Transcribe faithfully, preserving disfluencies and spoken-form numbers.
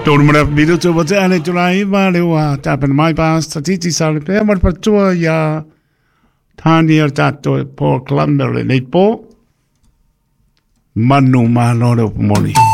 Tōru mara video to wate ane turai wa lewa tapen mai pa statiti sale pe mar patua ya tani ar tato po Columbia le nei po manu ma loro moni.